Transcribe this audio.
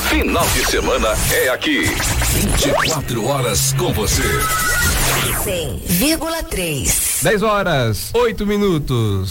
Final de semana é aqui. 24 horas com você. 100,3. 10 horas, 8 minutos.